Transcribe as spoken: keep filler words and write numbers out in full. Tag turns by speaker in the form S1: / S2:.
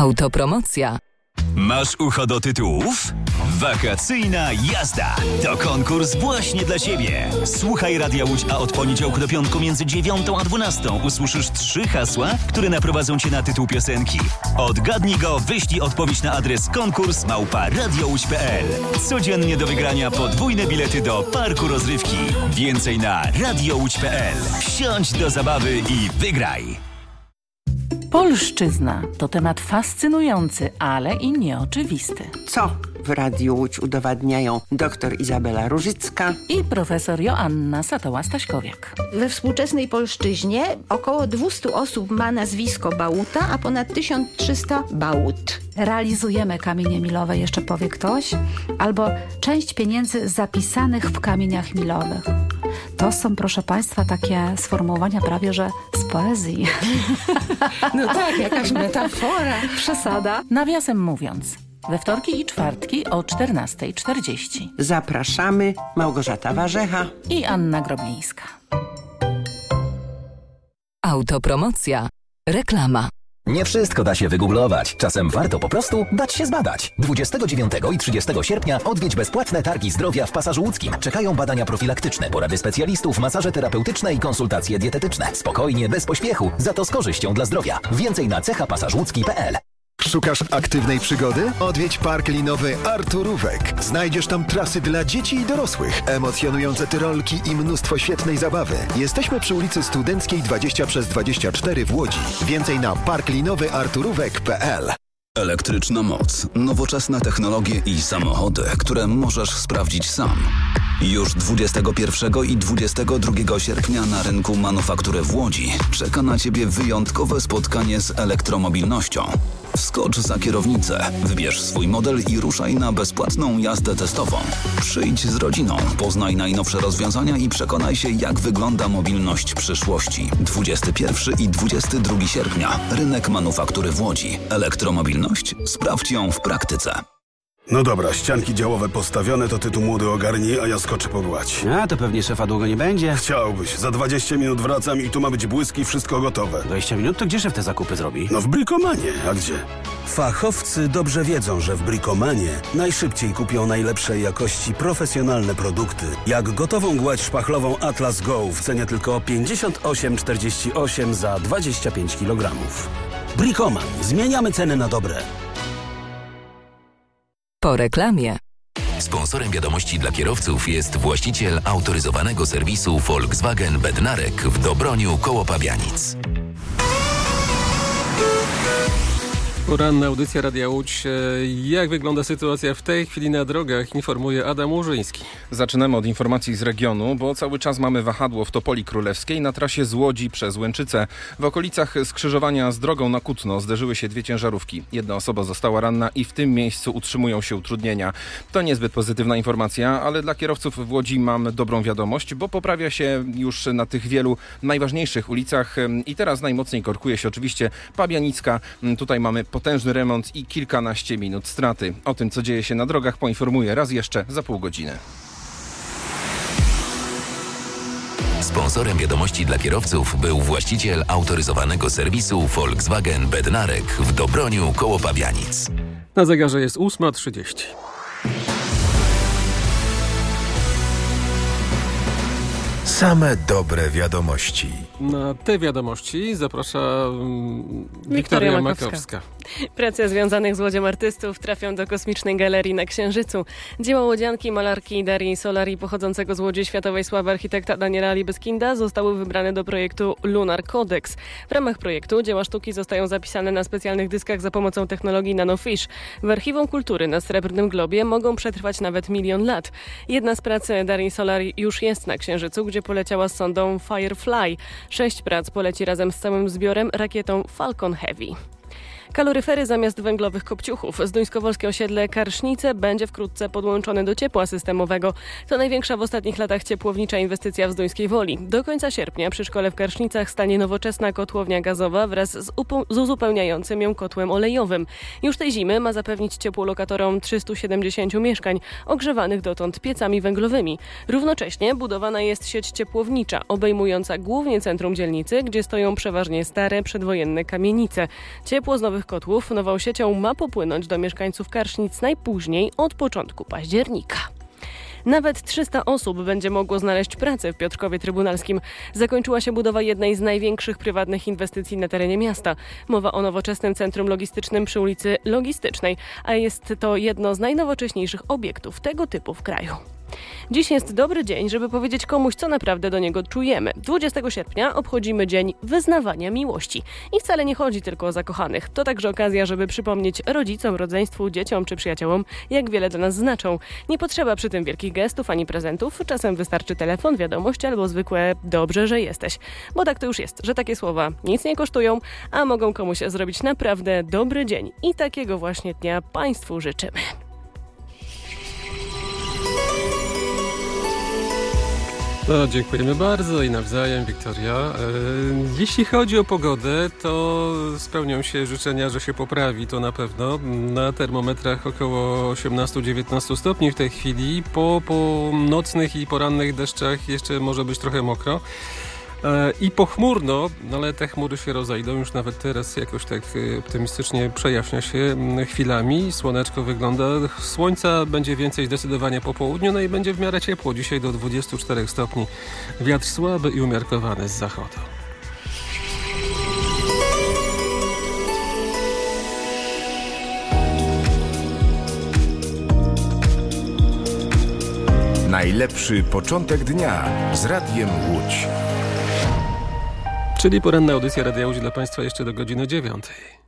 S1: Autopromocja.
S2: Masz ucho do tytułów? Wakacyjna jazda to konkurs właśnie dla Ciebie. Słuchaj Radia Łódź, a od poniedziałku do piątku między dziewiątą a dwunastą usłyszysz trzy hasła, które naprowadzą Cię na tytuł piosenki. Odgadnij go, wyślij odpowiedź na adres konkurs małpa radiołódź kropka p l. Codziennie do wygrania podwójne bilety do parku rozrywki. Więcej na radiołódź kropka p l. Wsiądź do zabawy i wygraj.
S3: Polszczyzna to temat fascynujący, ale i nieoczywisty.
S4: Co w Radiu Łódź udowadniają dr Izabela Różycka
S3: i profesor Joanna Satoła-Staśkowiak.
S5: We współczesnej polszczyźnie około dwieście osób ma nazwisko Bałuta, a ponad tysiąc trzysta Bałut.
S6: Realizujemy kamienie milowe, jeszcze powie ktoś, albo część pieniędzy zapisanych w kamieniach milowych. To są, proszę Państwa, takie sformułowania prawie, że z poezji.
S5: No tak, jakaś metafora.
S6: Przesada.
S3: Nawiasem mówiąc, we wtorki i czwartki o czternasta czterdzieści.
S4: Zapraszamy, Małgorzata Warzecha
S3: i Anna Groblińska.
S1: Autopromocja. Reklama.
S7: Nie wszystko da się wygooglować. Czasem warto po prostu dać się zbadać. dwudziestego dziewiątego i trzydziestego sierpnia odwiedź bezpłatne targi zdrowia w Pasażu Łódzkim. Czekają badania profilaktyczne, porady specjalistów, masaże terapeutyczne i konsultacje dietetyczne. Spokojnie, bez pośpiechu, za to z korzyścią dla zdrowia. Więcej na cecha pasaż łódzki kropka p l.
S8: Szukasz aktywnej przygody? Odwiedź park linowy Arturówek. Znajdziesz tam trasy dla dzieci i dorosłych, emocjonujące tyrolki i mnóstwo świetnej zabawy. Jesteśmy przy ulicy Studenckiej dwadzieścia przez dwadzieścia cztery w Łodzi. Więcej na park linowy arturówek kropka p l.
S9: Elektryczna moc, nowoczesne technologie i samochody, które możesz sprawdzić sam. Już dwudziestego pierwszego i dwudziestego drugiego sierpnia na rynku manufaktury w Łodzi czeka na Ciebie wyjątkowe spotkanie z elektromobilnością. Wskocz za kierownicę, wybierz swój model i ruszaj na bezpłatną jazdę testową. Przyjdź z rodziną, poznaj najnowsze rozwiązania i przekonaj się, jak wygląda mobilność przyszłości. dwudziestego pierwszego i dwudziestego drugiego sierpnia. Rynek manufaktury w Łodzi. Elektromobilność? Sprawdź ją w praktyce.
S10: No dobra, ścianki działowe postawione, to ty tu młody ogarnij, a ja skoczę po gładź.
S11: A, to pewnie szefa długo nie będzie.
S10: Chciałbyś. Za dwadzieścia minut wracam i tu ma być błysk i wszystko gotowe.
S11: dwadzieścia minut? To gdzie szef te zakupy zrobi?
S10: No w Brikomanie. A gdzie? Fachowcy dobrze wiedzą, że w Brikomanie najszybciej kupią najlepszej jakości profesjonalne produkty. Jak gotową gładź szpachlową Atlas Go w cenie tylko pięćdziesiąt osiem czterdzieści osiem za dwadzieścia pięć kilogramów. Brikoman. Zmieniamy ceny na dobre.
S1: Po reklamie.
S12: Sponsorem wiadomości dla kierowców jest właściciel autoryzowanego serwisu Volkswagen Bednarek w Dobroniu koło Pabianic.
S13: Poranna audycja Radia Łódź. Jak wygląda sytuacja w tej chwili na drogach? Informuje Adam Łużyński.
S14: Zaczynamy od informacji z regionu, bo cały czas mamy wahadło w Topoli Królewskiej na trasie z Łodzi przez Łęczycę. W okolicach skrzyżowania z drogą na Kutno zderzyły się dwie ciężarówki. Jedna osoba została ranna i w tym miejscu utrzymują się utrudnienia. To niezbyt pozytywna informacja, ale dla kierowców w Łodzi mam dobrą wiadomość, bo poprawia się już na tych wielu najważniejszych ulicach i teraz najmocniej korkuje się oczywiście Pabianicka. Tutaj mamy potężny remont i kilkanaście minut straty. O tym, co dzieje się na drogach, poinformuję raz jeszcze za pół godziny.
S12: Sponsorem wiadomości dla kierowców był właściciel autoryzowanego serwisu Volkswagen Bednarek w Dobroniu koło Pabianic.
S13: Na zegarze jest ósma trzydzieści.
S8: Same dobre wiadomości.
S13: Na te wiadomości zaprasza um, Wiktoria Makowska. Makowska.
S15: Prace związanych z Łodzią artystów trafią do Kosmicznej Galerii na Księżycu. Dzieła łodzianki, malarki Darii Solari pochodzącego z Łodzi światowej sławy architekta Daniela Libeskinda zostały wybrane do projektu Lunar Codex. W ramach projektu dzieła sztuki zostają zapisane na specjalnych dyskach za pomocą technologii nanofish. W Archiwum Kultury na Srebrnym Globie mogą przetrwać nawet milion lat. Jedna z prac Darii Solari już jest na Księżycu, gdzie poleciała z sondą Firefly. Sześć prac poleci razem z całym zbiorem rakietą Falcon Heavy. Kaloryfery zamiast węglowych kopciuchów. Zduńskowolskie osiedle Karsznice będzie wkrótce podłączone do ciepła systemowego. To największa w ostatnich latach ciepłownicza inwestycja w Zduńskiej Woli. Do końca sierpnia przy szkole w Karsznicach stanie nowoczesna kotłownia gazowa wraz z, upo- z uzupełniającym ją kotłem olejowym. Już tej zimy ma zapewnić ciepło lokatorom trzystu siedemdziesięciu mieszkań, ogrzewanych dotąd piecami węglowymi. Równocześnie budowana jest sieć ciepłownicza, obejmująca głównie centrum dzielnicy, gdzie stoją przeważnie stare, przedwojenne kamienice. Ciepło z nowych nowych kotłów nową siecią ma popłynąć do mieszkańców Karsznic najpóźniej od początku października. Nawet trzysta osób będzie mogło znaleźć pracę w Piotrkowie Trybunalskim. Zakończyła się budowa jednej z największych prywatnych inwestycji na terenie miasta. Mowa o nowoczesnym centrum logistycznym przy ulicy Logistycznej, a jest to jedno z najnowocześniejszych obiektów tego typu w kraju. Dziś jest dobry dzień, żeby powiedzieć komuś, co naprawdę do niego czujemy. dwudziestego sierpnia obchodzimy Dzień Wyznawania Miłości. I wcale nie chodzi tylko o zakochanych. To także okazja, żeby przypomnieć rodzicom, rodzeństwu, dzieciom czy przyjaciołom, jak wiele dla nas znaczą. Nie potrzeba przy tym wielkich gestów ani prezentów. Czasem wystarczy telefon, wiadomość albo zwykłe dobrze, że jesteś. Bo tak to już jest, że takie słowa nic nie kosztują, a mogą komuś zrobić naprawdę dobry dzień. I takiego właśnie dnia Państwu życzymy.
S13: No, dziękujemy bardzo i nawzajem, Wiktoria. E, jeśli chodzi o pogodę, to spełnią się życzenia, że się poprawi, to na pewno. Na termometrach około osiemnaście dziewiętnaście stopni w tej chwili. Po, po nocnych i porannych deszczach jeszcze może być trochę mokro. I pochmurno, ale te chmury się rozejdą, już nawet teraz jakoś tak optymistycznie przejaśnia się chwilami. Słoneczko wygląda, słońca będzie więcej zdecydowanie po południu, no i będzie w miarę ciepło, dzisiaj do dwudziestu czterech stopni. Wiatr słaby i umiarkowany z zachodu.
S16: Najlepszy początek dnia z Radiem Łódź.
S13: Czyli poranna audycja Radia Łódź dla Państwa jeszcze do godziny dziewiątej.